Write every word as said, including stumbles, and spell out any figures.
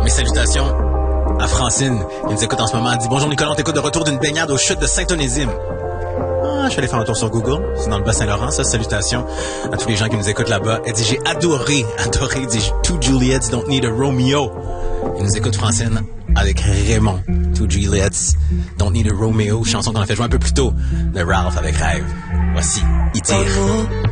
Mes salutations à Francine, qui nous écoute en ce moment. Elle dit « Bonjour Nicolas, on t'écoute de retour d'une baignade aux chutes de Saint-Onésime. » Ah, je suis allé faire un tour sur Google. C'est dans le Bas-Saint-Laurent, ça. Salutations à tous les gens qui nous écoutent là-bas. Elle dit « J'ai adoré, adoré. » Elle dit « Two Juliets don't need a Romeo. » Il nous écoute Francine avec Raymond. Two Juliets don't need a Romeo. Chanson qu'on a fait jouer un peu plus tôt de Ralph avec Rêve. Voici, il tire.